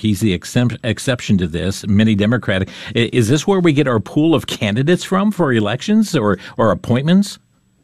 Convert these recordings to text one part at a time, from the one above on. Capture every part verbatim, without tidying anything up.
He's the exempt, exception to this. Many Democratic. Is this where we get our pool of candidates from for elections or, or appointments?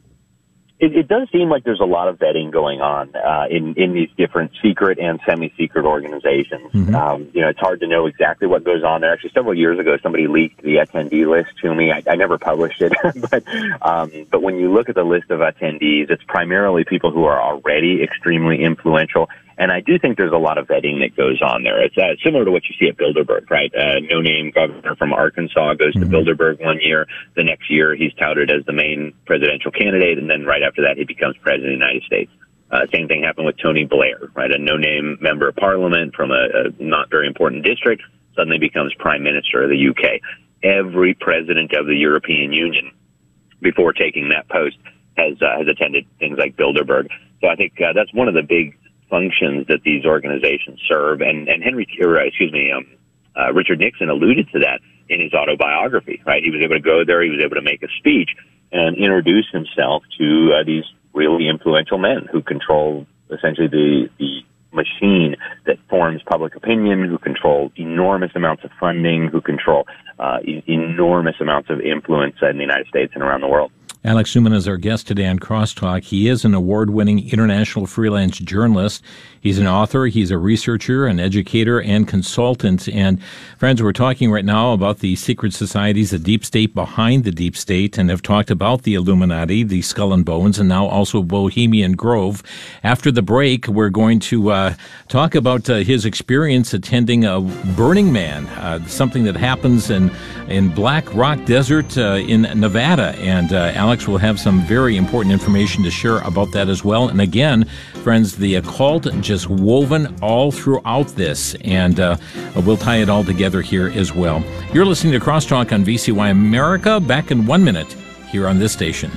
It, it does seem like there's a lot of vetting going on uh, in, in these different secret and semi-secret organizations. Mm-hmm. Um, you know, it's hard to know exactly what goes on there. Actually, several years ago, somebody leaked the attendee list to me. I, I never published it, but um, but when you look at the list of attendees, it's primarily people who are already extremely influential. And I do think there's a lot of vetting that goes on there. It's uh, similar to what you see at Bilderberg, right? Uh, no-name governor from Arkansas goes to mm-hmm. Bilderberg one year. The next year, he's touted as the main presidential candidate, and then right after that, he becomes president of the United States. Uh, same thing happened with Tony Blair, right? A no-name member of parliament from a, a not very important district suddenly becomes prime minister of the U K. Every president of the European Union, before taking that post, has uh, has attended things like Bilderberg. So I think uh, that's one of the big functions that these organizations serve, and and Henry, or excuse me, um, uh, Richard Nixon alluded to that in his autobiography. Right, he was able to go there, he was able to make a speech and introduce himself to uh, these really influential men who control essentially the the machine that forms public opinion, who control enormous amounts of funding, who control uh, e- enormous amounts of influence in the United States and around the world. Alex Newman is our guest today on Crosstalk. He is an award-winning international freelance journalist. He's an author, he's a researcher, an educator, and consultant. And friends, we're talking right now about the secret societies, the deep state behind the deep state, and have talked about the Illuminati, the Skull and Bones, and now also Bohemian Grove. After the break, we're going to uh, talk about uh, his experience attending a Burning Man, uh, something that happens in, in Black Rock Desert uh, in Nevada. And uh, Alex will have some very important information to share about that as well. And again, friends, the occult just woven all throughout this, and uh, we'll tie it all together here as well. You're listening to Crosstalk on V C Y America. Back in one minute here on this station.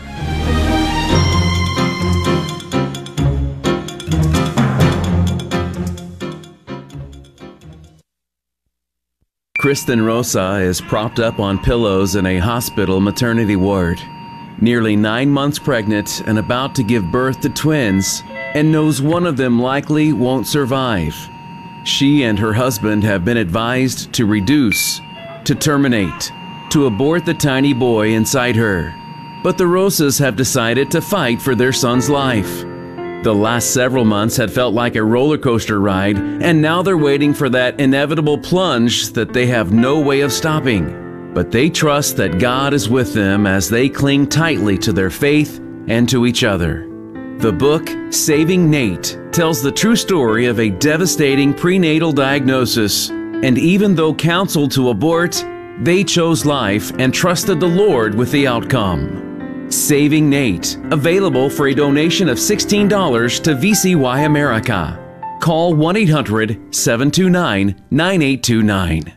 Kristen Rosa is propped up on pillows in a hospital maternity ward. Nearly nine months pregnant and about to give birth to twins, and knows one of them likely won't survive. She and her husband have been advised to reduce, to terminate, to abort the tiny boy inside her. But the Rosas have decided to fight for their son's life. The last several months had felt like a roller coaster ride, and now they're waiting for that inevitable plunge that they have no way of stopping. But they trust that God is with them as they cling tightly to their faith and to each other. The book, Saving Nate, tells the true story of a devastating prenatal diagnosis, and even though counseled to abort, they chose life and trusted the Lord with the outcome. Saving Nate, available for a donation of sixteen dollars to V C Y America. Call one eight hundred, seven two nine, nine eight two nine.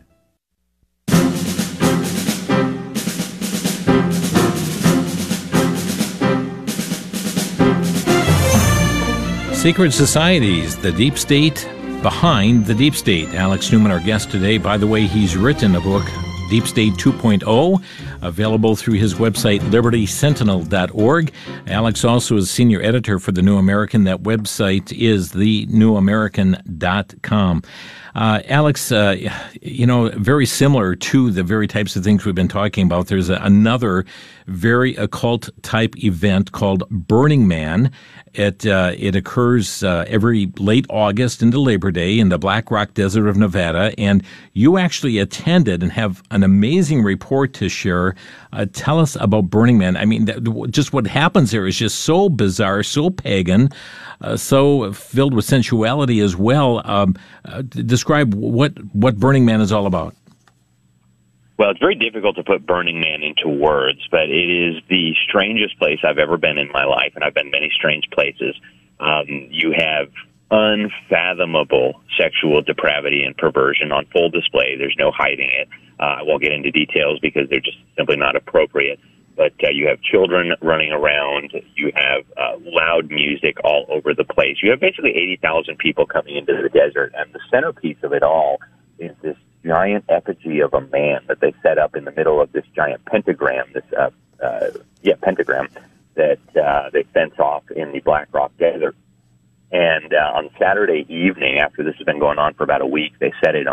Secret societies, the deep state behind the deep state. Alex Newman, our guest today. By the way, he's written a book, Deep State two point oh, available through his website, liberty sentinel dot org. Alex also is senior editor for The New American. That website is the new american dot com. Uh, Alex, uh, you know, very similar to the very types of things we've been talking about, there's a, another very occult type event called Burning Man. It uh, it occurs uh, every late August into Labor Day in the Black Rock Desert of Nevada, and you actually attended and have an amazing report to share. Uh, tell us about Burning Man. I mean, that, just what happens there is just so bizarre, so pagan, uh, so filled with sensuality as well. Um, uh, describe what what Burning Man is all about. Well, it's very difficult to put Burning Man into words, but it is the strangest place I've ever been in my life, and I've been many strange places. Um, you have unfathomable sexual depravity and perversion on full display. There's no hiding it. Uh, I won't get into details because they're just simply not appropriate. But uh, you have children running around. You have uh, loud music all over the place. You have basically eighty thousand people coming into the desert, and the centerpiece of it all is this giant effigy of a man that they set up in the middle of this giant pentagram, this uh, uh, yeah pentagram that uh, they fence off in the Black Rock Desert. And uh, on Saturday evening, after this has been going on for about a week, they set it